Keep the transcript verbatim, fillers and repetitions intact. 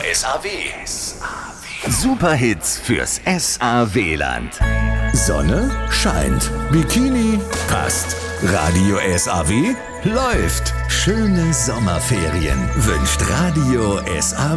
S A W. Superhits fürs S A W-Land. Sonne scheint, Bikini passt, Radio S A W läuft. Schöne Sommerferien wünscht Radio S A W.